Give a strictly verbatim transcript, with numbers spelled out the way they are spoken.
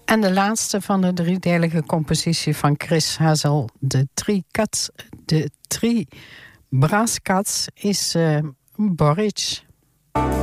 En de laatste van de driedelige compositie van Chris Hazel, de Three Cats, de Three Brass Cats, is uh, Boric.